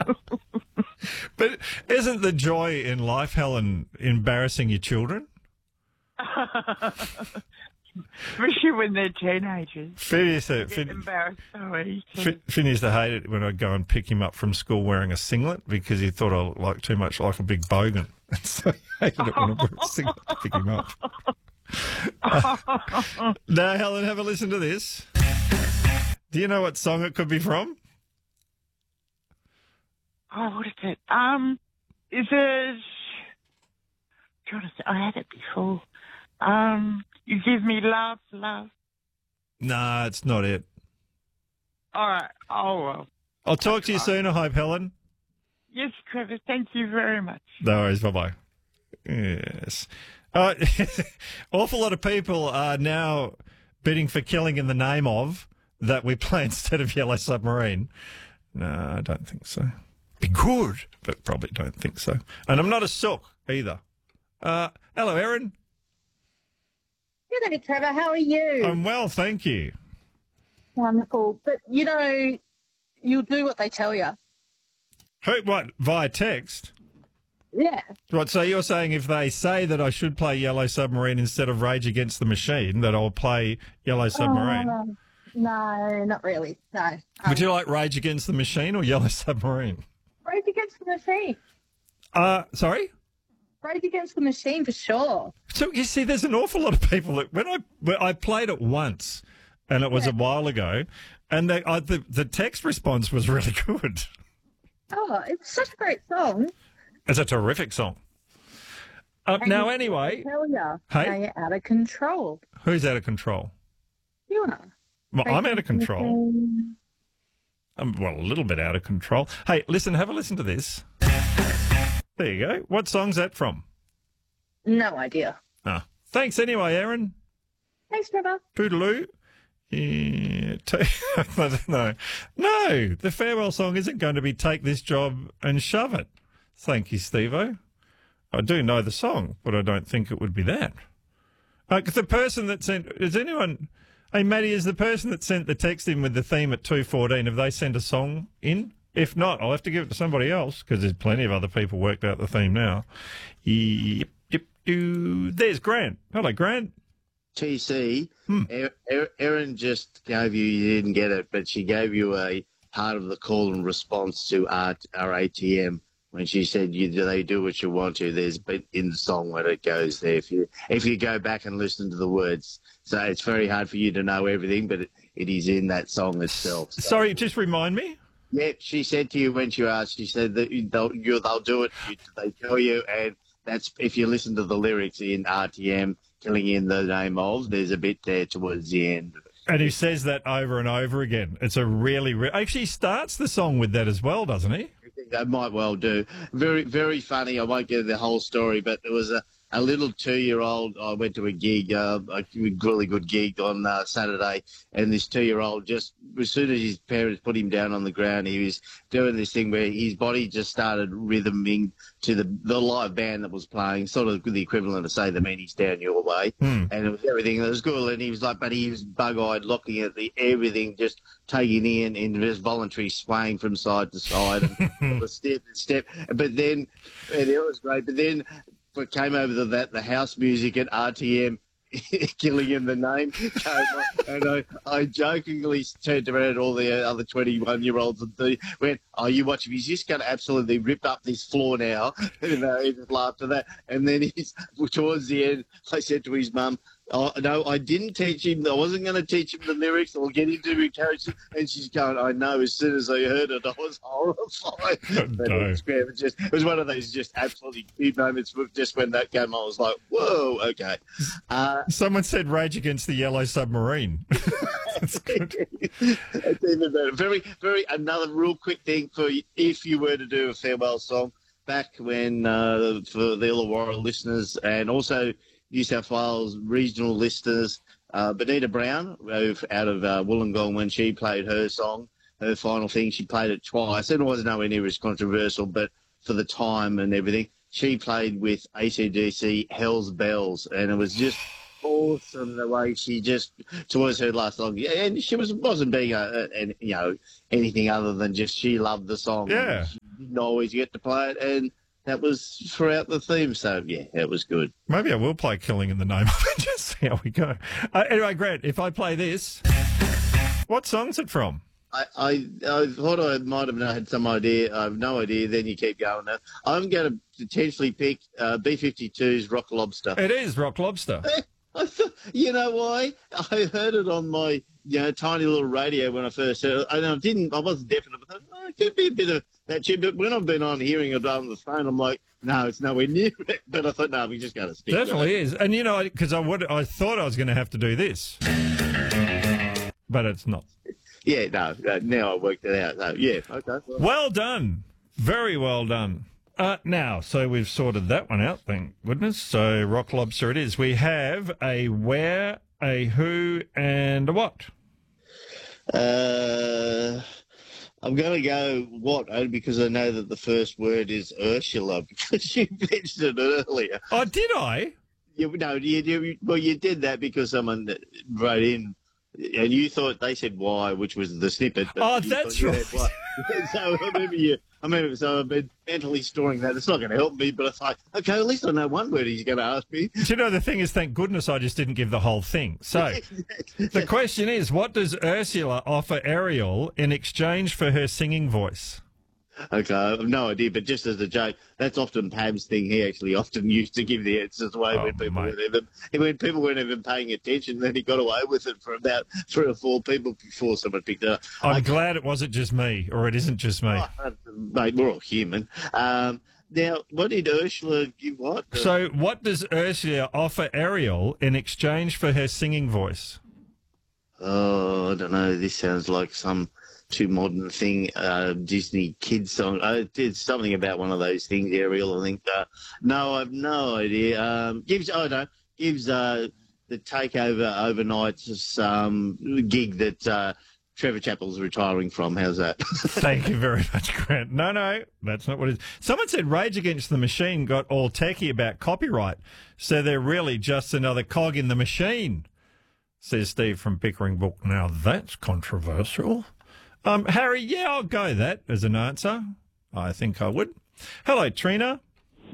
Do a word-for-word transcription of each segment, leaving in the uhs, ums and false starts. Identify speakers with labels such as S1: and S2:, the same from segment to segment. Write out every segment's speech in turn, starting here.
S1: But isn't the joy in life, Helen, embarrassing your children?
S2: Especially when they're teenagers.
S1: Finn used to,
S2: Get
S1: Finn,
S2: embarrassed so easy.
S1: Finn, Finn used to hate it when I'd go and pick him up from school wearing a singlet because he thought I looked too much like a big bogan. And so he hated it when I wore a singlet to pick him up. uh, now, Helen, have a listen to this. Do you know what song it could be from?
S2: Oh, what is it? Um, is it... trying to think. I had it before. Um, you give me love, love.
S1: Nah, it's not it.
S2: All right. Oh, well.
S1: I'll talk to you soon, I hope, Helen.
S2: Yes, Trevor. Thank you very much.
S1: No worries. Bye-bye. Yes. Uh, awful lot of people are now bidding for Killing in the Name Of that we play instead of Yellow Submarine. No, I don't think so. Be good, but probably don't think so. And I'm not a sook either. Uh, hello, Erin.
S3: G'day, Trevor. How are you?
S1: I'm well, thank you.
S3: Wonderful. But, you know, you'll do what they tell you.
S1: Who, what, via text?
S3: Yeah.
S1: Right, so you're saying if they say that I should play Yellow Submarine instead of Rage Against the Machine, that I'll play Yellow Submarine?
S3: Um, no, not really. No. Um,
S1: Would you like Rage Against the Machine or Yellow Submarine?
S3: Rage Against the Machine.
S1: Uh, sorry?
S3: Rage Against the Machine for sure.
S1: So, you see, there's an awful lot of people that, when I when I played it once, and it was
S3: Yeah.
S1: a while ago, and they, I, the, the text response was really good.
S3: Oh, it's such a great song.
S1: It's a terrific song. Uh,
S3: And
S1: now,
S3: you-
S1: anyway,
S3: I tell you,
S1: Hey?
S3: now you're out of control.
S1: who's out of control?
S3: You are.
S1: Well, I'm out of
S3: Rage Against the
S1: control.
S3: Machine.
S1: I'm, well, a little bit out of control. Hey, listen, have a listen to this. There you go. What song's that from?
S3: No idea.
S1: Ah, thanks anyway, Aaron.
S3: Thanks, Trevor.
S1: Poodaloo. Yeah, t- I don't know. No, the farewell song isn't going to be Take This Job and Shove It. Thank you, Steve-O. I do know the song, but I don't think it would be that. Uh, 'cause the person that sent... Is anyone... Hey, Maddie, is the person that sent the text in with the theme at two fourteen, have they sent a song in? If not, I'll have to give it to somebody else, because there's plenty of other people worked out the theme now. Yep, yep, do. There's Grant. Hello, Grant.
S4: T C,
S1: Hmm.
S4: Er- Er- Erin just gave you, you didn't get it, but she gave you a part of the call and response to our, our A T M when she said, "You do they do what you want to." There's but in the song when it goes there. If you if you go back and listen to the words, so it's very hard for you to know everything, but it, it is in that song itself. So,
S1: Sorry, just remind me.
S4: yeah, she said to you when she asked, she said that you- they'll you, they'll do it. You, they tell you, and that's if you listen to the lyrics in R T M. Killing in the Name Of, there's a bit there towards the end.
S1: And he says that over and over again. It's a really, re- actually he starts the song with that as well, doesn't he?
S4: I think they might well do. Very, very funny. I won't get the whole story, but there was a, a little two-year-old. I went to a gig, uh, a really good gig on uh, Saturday, and this two-year-old just, as soon as his parents put him down on the ground, he was doing this thing where his body just started rhythming to the the live band that was playing, sort of the equivalent of, say, The Meanies Down Your Way.
S1: Hmm.
S4: And it was everything that was good. And he was like, but he was bug-eyed, looking at the everything, just taking in and just voluntary swaying from side to side, and step and step. But then, and it was great. But then, what came over the that the house music at R T M. Killing in the Name came on, and I, I jokingly turned around at all the other twenty-one-year-olds and the, went, "Oh, you watch him, he's just going to absolutely rip up this floor now." And uh, he just laughed at that. And then he's, towards the end, I said to his mum, "Oh, no, I didn't teach him. I wasn't going to teach him the lyrics or get him to encourage him." And she's going, "I know." As soon as I heard it, I was horrified. But
S1: No.
S4: it, was, it, was just, it was one of those just absolutely cute moments. Just when that came on, I was like, "Whoa, okay." Uh,
S1: Someone said Rage Against the Yellow Submarine. That's good.
S4: It's even better. Very, very. Another real quick thing for you, if you were to do a farewell song back when uh, for the Illawarra listeners and also New South Wales regional listeners, uh, Benita Brown out of uh, Wollongong, when she played her song, her final thing, she played it twice, and it wasn't nowhere near as controversial, but for the time and everything, she played with A C D C Hell's Bells, and it was just awesome the way she just towards her last song, yeah, and she was wasn't being a, a, a you know anything other than just she loved the song.
S1: Yeah.
S4: She didn't always get to play it, and that was throughout the theme. So yeah, it was good.
S1: Maybe I will play Killing in the Name of It, just see how we go. Uh, anyway, Grant, if I play this, what song's it from?
S4: I, I, I thought I might have had some idea. I have no idea. Then you keep going. Now. I'm going to potentially pick uh, B fifty-two's Rock Lobster.
S1: It is Rock Lobster.
S4: I thought, you know why? I heard it on my you know tiny little radio when I first heard it, and I didn't. I wasn't definite. I thought, oh, it could be a bit of that tune. But when I've been on hearing it on the phone, I'm like, no, it's nowhere near it. But I thought, no, we just got to stick.
S1: Definitely
S4: with it.
S1: is. And, you know, because I, would, I thought I was going to have to do this, but it's not.
S4: Yeah, no. Uh, now I worked it out. So, yeah, okay. Well,
S1: Well done. Very well done. Uh, now, so we've sorted that one out, thank goodness. So Rock Lobster it is. We have a where, a who, and a what.
S4: Uh, I'm going to go what, only because I know that the first word is Ursula, because you mentioned it earlier.
S1: Oh, did I?
S4: You, no, you, you, well, you did that because someone wrote in, and you thought they said why, which was the snippet. but
S1: Oh,
S4: you
S1: that's
S4: thought you had
S1: right.
S4: why. So I remember you. I remember, so I've been mentally storing that. It's not going to help me, but I thought, okay, at least I know one word he's going to ask me.
S1: Do you know, the thing is, thank goodness I just didn't give the whole thing. So the question is, what does Ursula offer Ariel in exchange for her singing voice?
S4: Okay, I have no idea, but just as a joke, that's often Pam's thing. He actually often used to give the answers away
S1: Oh,
S4: when people
S1: mate.
S4: weren't even when people weren't even paying attention. Then he got away with it for about three or four people before someone picked it up.
S1: I'm glad it wasn't just me, or it isn't just me.
S4: Oh, mate, we're all human. Um, now, what did Ursula give? What?
S1: So what does Ursula offer Ariel in exchange for her singing voice?
S4: Oh, I don't know. This sounds like some too modern thing. Uh, Disney kids song. Uh, it's something about one of those things, Ariel. I think. Uh, no, I've no idea. Um, gives. Oh no, gives uh, the takeover overnight um, gig that uh, Trevor Chappell's retiring from. How's that?
S1: Thank you very much, Grant. No, no, that's not what it is. Someone said Rage Against the Machine got all techie about copyright, so they're really just another cog in the machine, says Steve from Pickering Book. Now, that's controversial. Um, Harry, yeah, I'll go that as an answer. I think I would. Hello, Trina.
S5: Oh,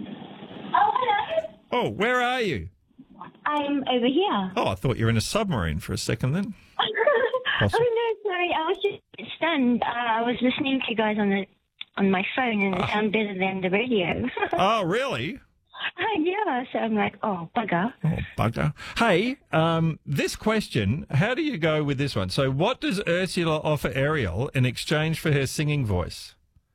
S5: hello.
S1: Oh, where are you?
S5: I'm over here.
S1: Oh, I thought you were in a submarine for a second then.
S5: oh,
S1: Awesome.
S5: no, sorry. I was just stunned. Uh, I was listening to you guys on the on my phone, and it sounded better than the radio.
S1: Oh, really?
S5: yeah, so I'm like, oh, bugger.
S1: Oh, bugger. Hey, um, this question, how do you go with this one? So what does Ursula offer Ariel in exchange for her singing voice?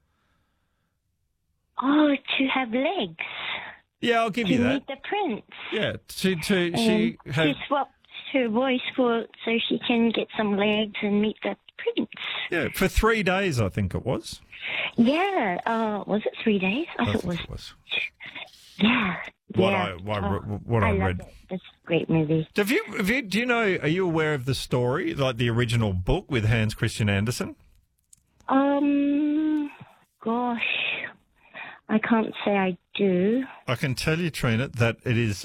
S5: Oh, to have legs.
S1: Yeah, I'll give
S5: To
S1: you that.
S5: meet the prince.
S1: Yeah, to, to, she
S5: And
S1: had,
S5: she swapped her voice for so she can get some legs and meet the prince.
S1: yeah, for three days, I think it was.
S5: Yeah. Uh, was it three days? I,
S1: I
S5: thought it
S1: think
S5: was.
S1: it was.
S5: Yeah.
S1: What
S5: yeah.
S1: I, what,
S5: Oh,
S1: what I,
S5: I love
S1: read.
S5: it. It's a great movie.
S1: Have you, have you, do you know, are you aware of the story, like the original book with Hans Christian Andersen?
S5: Um, gosh, I can't say I do.
S1: I can tell you, Trina, that it is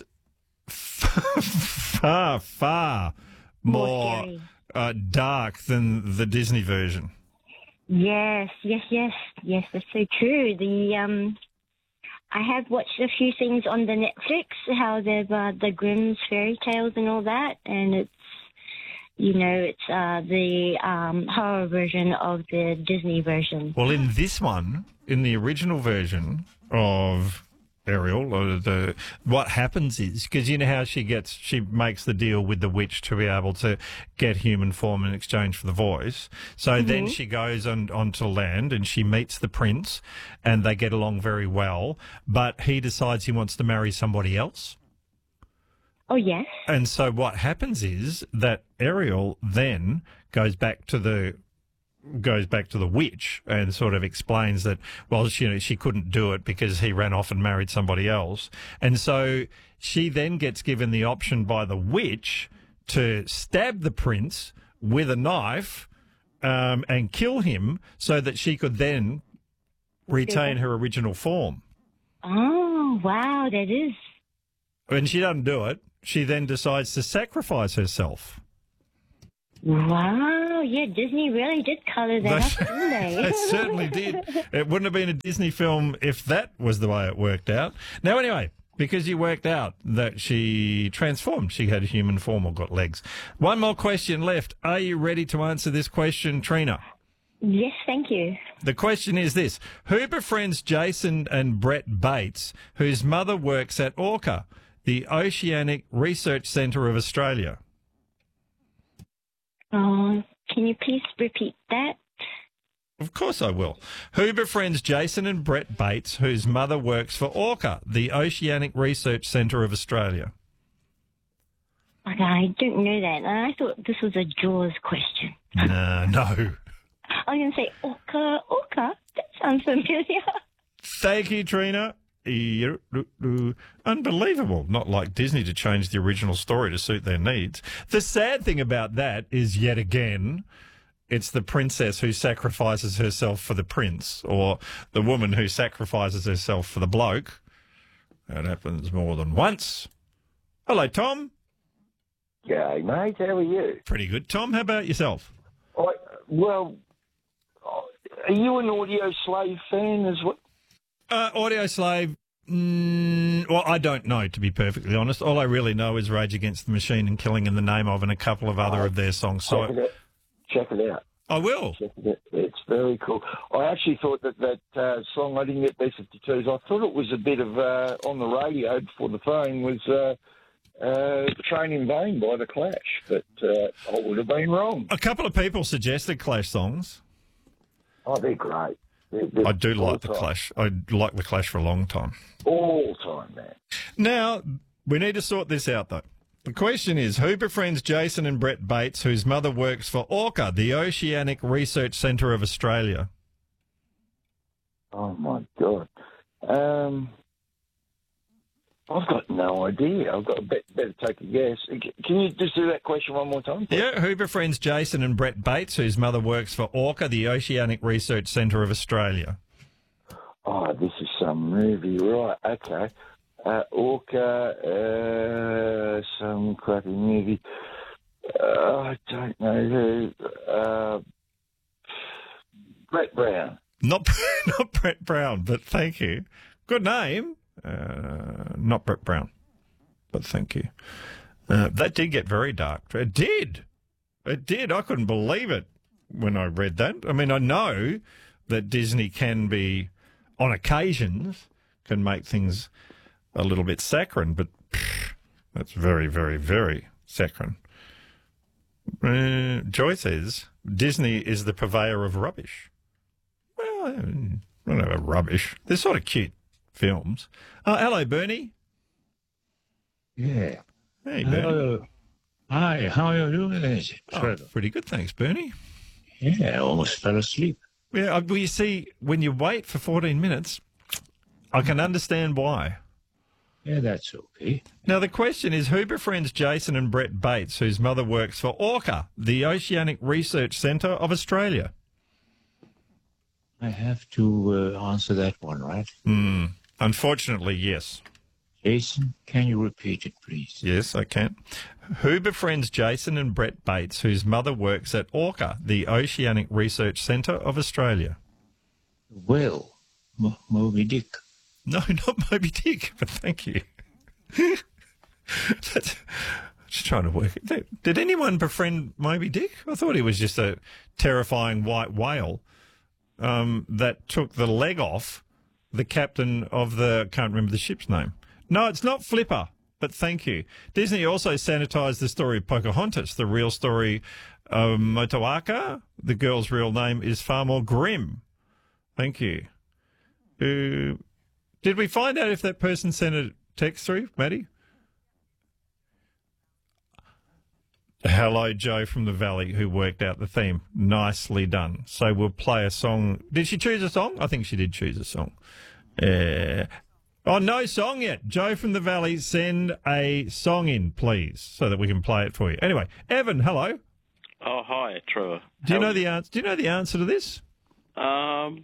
S1: far, far
S5: More
S1: more
S5: scary.
S1: uh, dark than the Disney version.
S5: Yes, yes, yes, yes. That's so true. The um, I have watched a few things on the Netflix, how they've uh, the Grimm's fairy tales and all that, and it's you know it's uh, the um, horror version of the Disney version.
S1: Well, in this one, in the original version of Ariel, or the what happens is, because you know how she gets, she makes the deal with the witch to be able to get human form in exchange for the voice. So then she goes on onto land and she meets the prince, and they get along very well. But he decides he wants to marry somebody else.
S5: Oh yes.
S1: And so what happens is that Ariel then goes back to the goes back to the witch and sort of explains that, well, she, you know, she couldn't do it because he ran off and married somebody else. And so she then gets given the option by the witch to stab the prince with a knife um, and kill him so that she could then retain her original form.
S5: Oh wow, that is.
S1: And she doesn't do it. she then decides to sacrifice herself.
S5: Wow, yeah, Disney really did colour that
S1: They-
S5: up, didn't they?
S1: They certainly did. It wouldn't have been a Disney film if that was the way it worked out. Now, anyway, because you worked out that she transformed, she had a human form or got legs. One more question left. Are you ready to answer this question, Trina?
S5: Yes, thank you.
S1: The question is this. Who befriends Jason and Brett Bates, whose mother works at ORCA, the Oceanic Research Centre of Australia?
S5: Oh, can you please repeat that?
S1: Of course I will. Who befriends Jason and Brett Bates, whose mother works for ORCA, the Oceanic Research Centre of Australia?
S5: Okay, I don't know that. I thought this was a Jaws question.
S1: No, no.
S5: I was going to say Orca, Orca. That sounds familiar.
S1: Thank you, Trina. Unbelievable. Not like Disney to change the original story to suit their needs. The sad thing about that is, yet again, it's the princess who sacrifices herself for the prince, or the woman who sacrifices herself for the bloke. That happens more than once. Hello, Tom.
S6: G'day, mate. How are you?
S1: Pretty good. Tom, how about yourself?
S6: I, well, are you an Audio Slave fan as well?
S1: Uh, Audio Slave, mm, well, I don't know, to be perfectly honest. All I really know is Rage Against the Machine and Killing in the Name of and a couple of other
S6: Oh,
S1: of their songs.
S6: Check
S1: So
S6: it out. Check it out.
S1: I will.
S6: Check it out. It's very cool. I actually thought that that uh, song, I didn't get B fifty-twos, I thought it was a bit of, uh, on the radio before the phone, was uh, uh, Train in Vain by The Clash, but uh, I would have been wrong.
S1: A couple of people suggested Clash songs.
S6: Oh, they're great. They're, they're
S1: I do like the
S6: all-time.
S1: Clash. I like the Clash for a long time.
S6: All time, man.
S1: Now, we need to sort this out, though. The question is, who befriends Jason and Brett Bates, whose mother works for ORCA, the Oceanic Research Centre of Australia?
S6: Oh, my God. Um, I've got no idea. I've got to bet, better take a guess. Can you just do that question one more time? please?
S1: Yeah, who befriends Jason and Brett Bates, whose mother works for ORCA, the Oceanic Research Centre of Australia?
S6: Oh, this is some movie, right? Okay. Uh, Orca, uh, some crappy movie. Uh, I don't know who. Uh, Brett Brown.
S1: Not, not Brett Brown, but thank you. Good name. Uh, not Brett Brown, but thank you. Uh, that did get very dark. It did. It did. I couldn't believe it when I read that. I mean, I know that Disney can be, on occasions, can make things a little bit saccharine, but pff, that's very, very, very saccharine. Uh, Joy says Disney is the purveyor of rubbish. Well, I don't know about rubbish. They're sort of cute films. Uh, hello, Bernie.
S7: Yeah.
S1: Hey, Bernie.
S7: Hello. Hi, how are you doing?
S1: Oh,
S7: Trevor?
S1: pretty good, thanks, Bernie.
S7: Yeah, I almost fell asleep.
S1: Yeah, uh, well, you see, when you wait for fourteen minutes, I can understand why.
S7: Yeah, that's okay.
S1: Now, the question is, who befriends Jason and Brett Bates, whose mother works for ORCA, the Oceanic Research Centre of Australia?
S7: I have to uh, answer that one, right?
S1: Hmm. Unfortunately, yes.
S7: Jason, can you repeat it, please?
S1: Yes, I can. Who befriends Jason and Brett Bates, whose mother works at ORCA, the Oceanic Research Centre of Australia?
S7: Well, Mo- Moby Dick.
S1: No, not Moby Dick, but thank you. That's, just trying to work it. Did anyone befriend Moby Dick? I thought he was just a terrifying white whale um, that took the leg off the captain of the, can't remember the ship's name. No, it's not Flipper, but thank you. Disney also sanitised the story of Pocahontas. The real story of Motueka, the girl's real name, is far more grim. Thank you. Uh, did we find out if that person sent a text through, Maddie? Hello, Joe from the Valley, who worked out the theme. Nicely done. So we'll play a song. Did she choose a song? I think she did choose a song. Uh, oh, no song yet. Joe from the Valley, send a song in, please, so that we can play it for you. Anyway, Evan, hello.
S8: Oh, hi, Trevor.
S1: Do you
S8: How
S1: know
S8: are
S1: the answer? Do you know the answer to this?
S8: Um,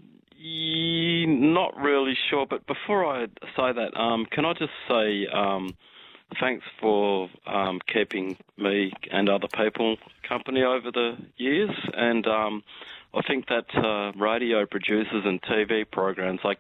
S8: ye- not really sure, but before I say that, um, can I just say um, thanks for um, keeping me and other people company over the years. And um, I think that uh, radio producers and T V programs, like